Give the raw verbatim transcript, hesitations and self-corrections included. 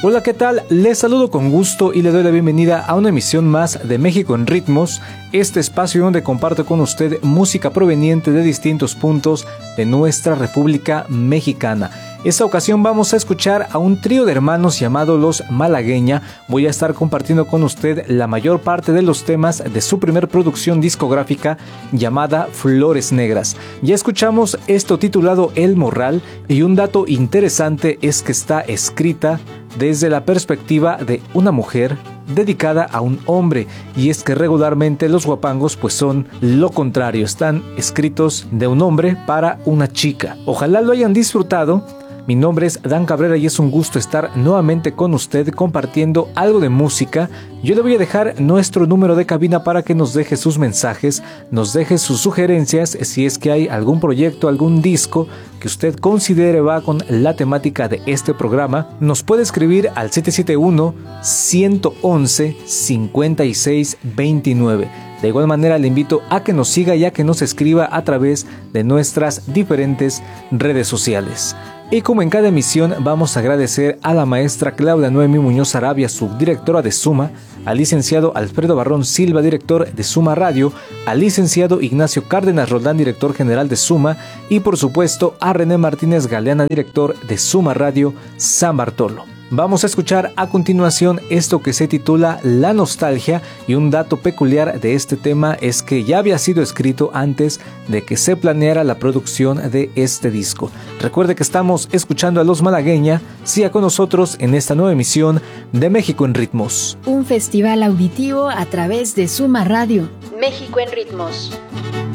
Hola, ¿qué tal? Les saludo con gusto y le doy la bienvenida a una emisión más de México en Ritmos, este espacio donde comparto con usted música proveniente de distintos puntos de nuestra República Mexicana. Esta ocasión vamos a escuchar a un trío de hermanos llamado Los Malagueña. Voy a estar compartiendo con usted la mayor parte de los temas de su primer producción discográfica llamada Flores Negras. Ya escuchamos esto titulado El Morral, y un dato interesante es que está escrita desde la perspectiva de una mujer dedicada a un hombre, y es que regularmente los guapangos pues son lo contrario, están escritos de un hombre para una chica. Ojalá lo hayan disfrutado. Mi nombre es Dan Cabrera y es un gusto estar nuevamente con usted compartiendo algo de música. Yo le voy a dejar nuestro número de cabina para que nos deje sus mensajes, nos deje sus sugerencias, si es que hay algún proyecto, algún disco que usted considere va con la temática de este programa. Nos puede escribir al siete siete uno, uno uno uno, cinco seis dos nueve. De igual manera le invito a que nos siga y a que nos escriba a través de nuestras diferentes redes sociales. Y como en cada emisión, vamos a agradecer a la maestra Claudia Noemi Muñoz Arabia, subdirectora de Suma, al licenciado Alfredo Barrón Silva, director de Suma Radio, al licenciado Ignacio Cárdenas Roldán, director general de Suma, y por supuesto a René Martínez Galeana, director de Suma Radio San Bartolo. Vamos a escuchar a continuación esto que se titula La Nostalgia, y un dato peculiar de este tema es que ya había sido escrito antes de que se planeara la producción de este disco. Recuerde que estamos escuchando a Los Malagueña. Siga con nosotros en esta nueva emisión de México en Ritmos. Un festival auditivo a través de Suma Radio. México en Ritmos.